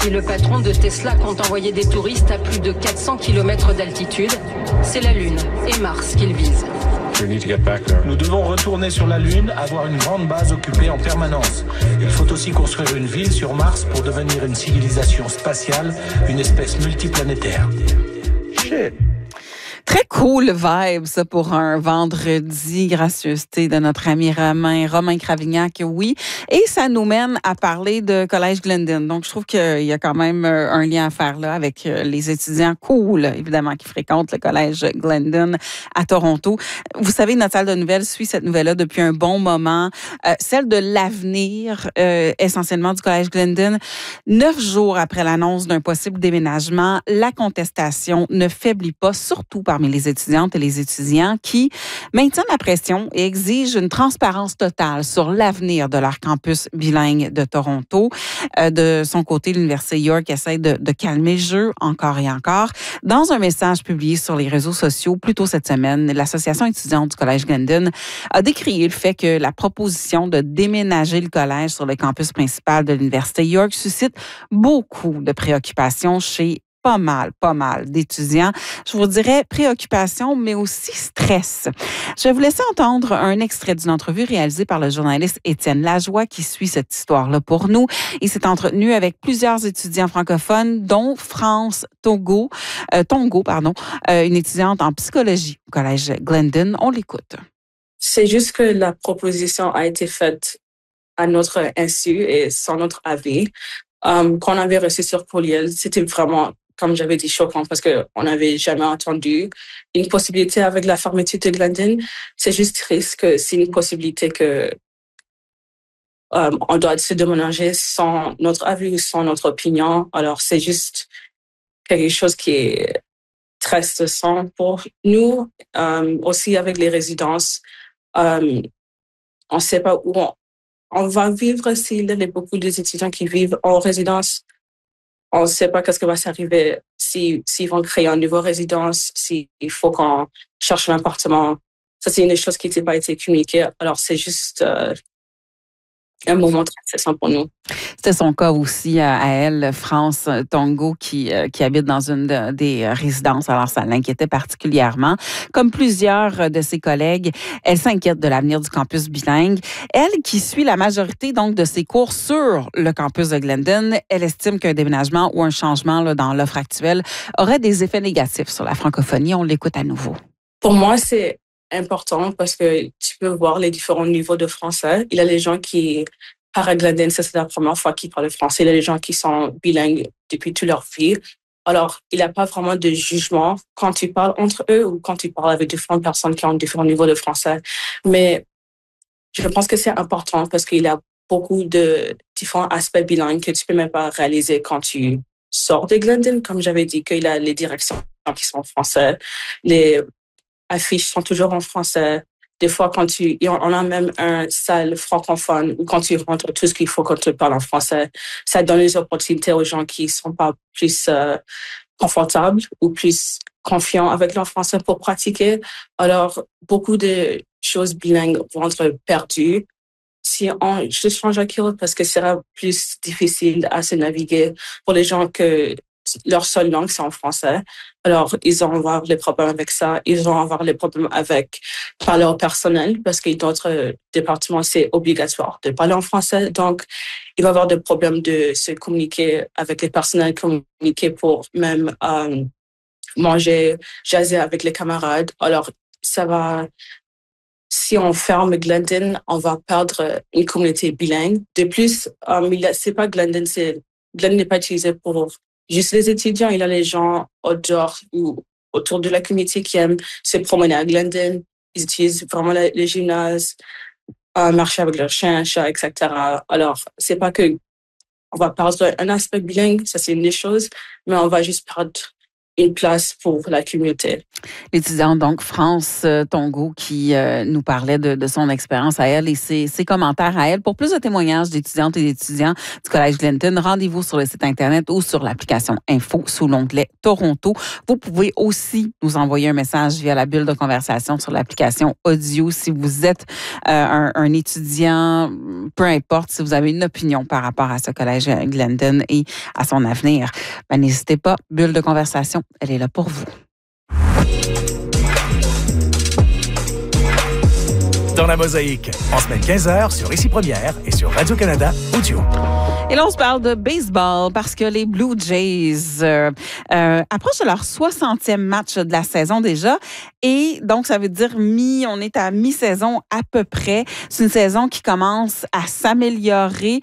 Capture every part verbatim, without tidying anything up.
Si le patron de Tesla compte envoyer des touristes à plus de quatre cents kilomètres d'altitude, c'est la Lune et Mars qu'il vise. Nous devons retourner sur la Lune, avoir une grande base occupée en permanence. Il faut aussi construire une ville sur Mars pour devenir une civilisation spatiale, une espèce multiplanétaire. Shit. Très cool vibe, ça, pour un vendredi. Gracieuseté de notre ami Romain, Romain Cravignac, oui. Et ça nous mène à parler de Collège Glendon. Donc, je trouve qu'il y a quand même un lien à faire là avec les étudiants cool, évidemment, qui fréquentent le Collège Glendon à Toronto. Vous savez, notre salle de nouvelles suit cette nouvelle-là depuis un bon moment. Euh, celle de l'avenir, euh, essentiellement, du Collège Glendon. Neuf jours après l'annonce d'un possible déménagement, la contestation ne faiblit pas, surtout par parmi les étudiantes et les étudiants qui maintiennent la pression et exigent une transparence totale sur l'avenir de leur campus bilingue de Toronto. Euh, de son côté, l'Université York essaie de, de calmer le jeu encore et encore. Dans un message publié sur les réseaux sociaux plus tôt cette semaine, l'Association étudiante du Collège Glendon a décrié le fait que la proposition de déménager le collège sur le campus principal de l'Université York suscite beaucoup de préoccupations chez pas mal, pas mal d'étudiants. Je vous dirais préoccupation, mais aussi stress. Je vais vous laisser entendre un extrait d'une entrevue réalisée par le journaliste Étienne Lajoie qui suit cette histoire-là pour nous. Il s'est entretenu avec plusieurs étudiants francophones, dont France Togo, euh, Tongo, pardon, euh, une étudiante en psychologie au Collège Glendon. On l'écoute. C'est juste que la proposition a été faite à notre insu et sans notre avis. Um, qu'on avait reçu sur courriel, c'était vraiment, comme j'avais dit, choquant parce qu'on n'avait jamais entendu une possibilité avec la fermeture de Glendon. C'est juste triste que c'est une possibilité que um, on doit se déménager sans notre avis, sans notre opinion. Alors, c'est juste quelque chose qui est très stressant pour nous. Um, aussi avec les résidences, um, on ne sait pas où on, on va vivre s'il y a beaucoup d'étudiants qui vivent en résidence. On ne sait pas qu'est-ce qui va s'arriver si, s'ils vont créer une nouvelle résidence, s'il faut qu'on cherche un appartement. Ça, c'est une des choses qui n'a pas été communiquée. Alors, c'est juste euh, un moment très stressant pour nous. C'était son cas aussi à elle, France Tongo, qui, qui habite dans une de, des résidences. Alors, ça l'inquiétait particulièrement. Comme plusieurs de ses collègues, elle s'inquiète de l'avenir du campus bilingue. Elle, qui suit la majorité donc de ses cours sur le campus de Glendon, elle estime qu'un déménagement ou un changement là, dans l'offre actuelle aurait des effets négatifs sur la francophonie. On l'écoute à nouveau. Pour moi, c'est important parce que tu peux voir les différents niveaux de français. Il y a les gens qui parlent à Glendon, ça c'est la première fois qu'ils parlent français. Il y a les gens qui sont bilingues depuis toute leur vie. Alors, il n'y a pas vraiment de jugement quand tu parles entre eux ou quand tu parles avec différentes personnes qui ont différents niveaux de français. Mais je pense que c'est important parce qu'il y a beaucoup de différents aspects bilingues que tu peux même pas réaliser quand tu sors de Glendon. Comme j'avais dit, qu'il y a les directions qui sont en français, les affiches sont toujours en français. Des fois, quand tu, on a même une salle francophone où quand tu rentres, tout ce qu'il faut quand tu parles en français, ça donne des opportunités aux gens qui sont pas plus euh, confortables ou plus confiants avec leur français pour pratiquer. Alors, beaucoup de choses bilingues vont être perdues si on je change à Kiro parce que ce sera plus difficile à se naviguer pour les gens que leur seule langue, c'est en français. Alors, ils vont avoir les problèmes avec ça. Ils vont avoir les problèmes avec parler au personnel parce que dans d'autres départements, c'est obligatoire de parler en français. Donc, il va y avoir des problèmes de se communiquer avec les personnels, communiquer pour même euh, manger, jaser avec les camarades. Alors, ça va... Si on ferme Glendon, on va perdre une communauté bilingue. De plus, um, il a, c'est pas Glendon, c'est Glendon n'est pas utilisé pour juste les étudiants. Il y a les gens au dehors ou autour de la communauté qui aiment se promener à Glendon. Ils utilisent vraiment les, les gymnases, euh, marcher avec leurs chiens, chats, et cetera. Alors, c'est pas que on va perdre un aspect bilingue, ça c'est une des choses, mais on va juste perdre une place pour la communauté. L'étudiante, donc, France Tongo, qui euh, nous parlait de, de son expérience à elle et ses, ses commentaires à elle. Pour plus de témoignages d'étudiantes et d'étudiants du Collège Glenton, rendez-vous sur le site Internet ou sur l'application Info sous l'onglet Toronto. Vous pouvez aussi nous envoyer un message via la bulle de conversation sur l'application audio si vous êtes euh, un, un étudiant, peu importe, si vous avez une opinion par rapport à ce Collège Glenton et à son avenir. Ben, n'hésitez pas, bulle de conversation, elle est là pour vous. Dans la mosaïque, en semaine quinze heures sur Ici Première et sur Radio-Canada Audio. Et là, on se parle de baseball parce que les Blue Jays euh, euh, approchent de leur soixantième match de la saison déjà. Et donc, ça veut dire mi, on est à mi-saison à peu près. C'est une saison qui commence à s'améliorer.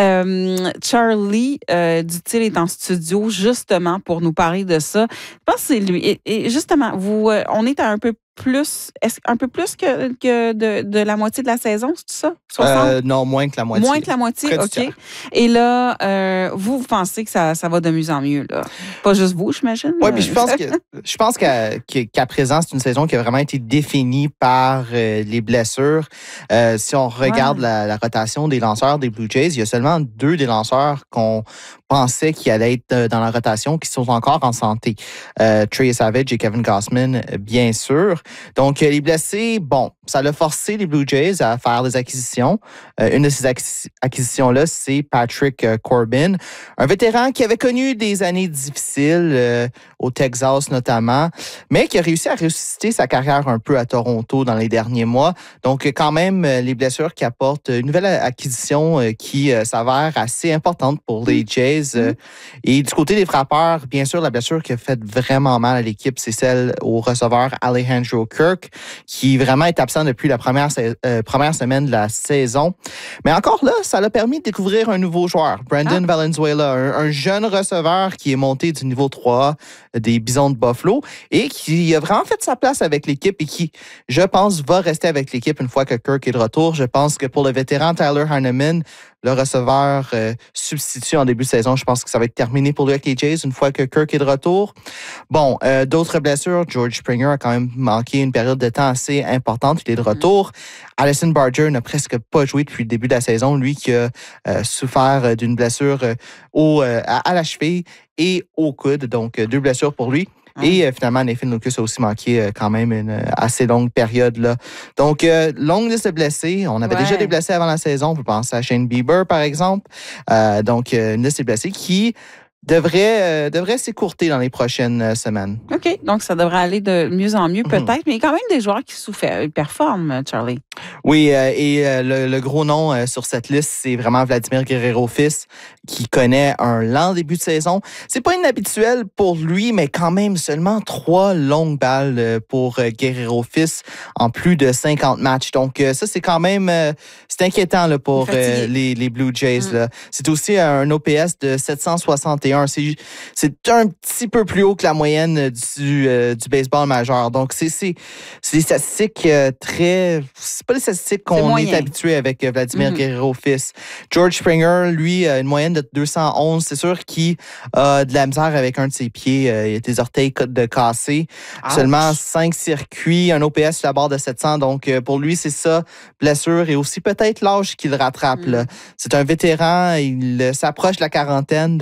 Euh, Charlie euh, Dutil est en studio justement pour nous parler de ça. Je pense que c'est lui. Et, et justement, vous, euh, on est à un peu plus, est-ce, un peu plus que, que de, de la moitié de la saison, c'est ça? soixante? Euh, non, moins que la moitié. Moins que la moitié, OK. Et là, euh, vous, vous pensez que ça, ça va de mieux en mieux, là? Pas juste vous, j'imagine? Oui, puis je pense que je pense qu'à, qu'à présent, c'est une saison qui a vraiment été définie par euh, les blessures. Euh, si on regarde ouais. la, la rotation des lanceurs des Blue Jays, il y a seulement deux des lanceurs qu'on pensait qu'ils allaient être dans la rotation qui sont encore en santé. Euh, Trey Savage et Kevin Gausman, bien sûr. Donc, les blessés, bon, ça l'a forcé les Blue Jays à faire des acquisitions. Euh, une de ces acquis- acquisitions-là, c'est Patrick euh, Corbin, un vétéran qui avait connu des années difficiles euh, au Texas notamment, mais qui a réussi à ressusciter sa carrière un peu à Toronto dans les derniers mois. Donc, quand même, les blessures qui apportent une nouvelle acquisition euh, qui euh, s'avère assez importante pour les Jays. Euh, et du côté des frappeurs, bien sûr, la blessure qui a fait vraiment mal à l'équipe, c'est celle au receveur Alejandro Kirk, qui vraiment est absent depuis la première, euh, première semaine de la saison. Mais encore là, ça l'a permis de découvrir un nouveau joueur, Brandon ah. Valenzuela, un, un jeune receveur qui est monté du niveau trois des Bisons de Buffalo et qui a vraiment fait sa place avec l'équipe et qui, je pense, va rester avec l'équipe une fois que Kirk est de retour. Je pense que pour le vétéran Tyler Heineman, le receveur euh, substitut en début de saison, je pense que ça va être terminé pour lui avec les Jays une fois que Kirk est de retour. Bon, euh, d'autres blessures. George Springer a quand même manqué une période de temps assez importante. Il est de retour. Allison Barger n'a presque pas joué depuis le début de la saison. Lui qui a euh, souffert d'une blessure euh, au, euh, à, à la cheville et au coude. Donc, euh, deux blessures pour lui. Et euh, finalement, Nathan Locus a aussi manqué euh, quand même une euh, assez longue période. Là. Donc, euh, longue liste de blessés. On avait ouais. déjà des blessés avant la saison. On peut penser à Shane Bieber, par exemple. Euh, donc, euh, une liste de blessés qui devrait, euh, devrait s'écourter dans les prochaines euh, semaines. OK. Donc, ça devrait aller de mieux en mieux, peut-être. Mm-hmm. Mais il y a quand même des joueurs qui souffrent, ils performent, Charlie. Oui, euh, et euh, le, le gros nom euh, sur cette liste, c'est vraiment Vladimir Guerrero-Fils, qui connaît un lent début de saison. C'est pas inhabituel pour lui, mais quand même seulement trois longues balles euh, pour euh, Guerrero-Fils en plus de cinquante matchs. Donc, euh, ça, c'est quand même euh, c'est inquiétant là, pour euh, les, les Blue Jays. Mm. Là. C'est aussi un O P S de sept cent soixante et un. C'est, c'est un petit peu plus haut que la moyenne du, euh, du baseball majeur. Donc, c'est, c'est, c'est des statistiques euh, très... C'est pas les statistiques qu'on est habitué avec euh, Vladimir mm-hmm. Guerrero-Fils. George Springer, lui, a une moyenne de deux cent onze. C'est sûr qu'il a de la misère avec un de ses pieds. Euh, il a des orteils de cassés. Ouch. Seulement cinq circuits, un O P S sur la barre de sept cents. Donc, euh, pour lui, c'est ça, blessure et aussi peut-être l'âge qui le rattrape. Mm. Là. C'est un vétéran, il euh, s'approche de la quarantaine.